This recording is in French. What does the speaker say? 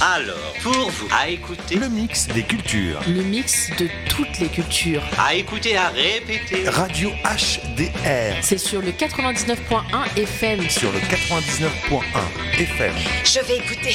Alors, pour vous, à écouter, Le mix des cultures. Le mix de toutes les cultures. à écouter, à répéter. Radio HDR C'est sur le 99.1 FM. sur le 99.1 FM. Je vais écouter.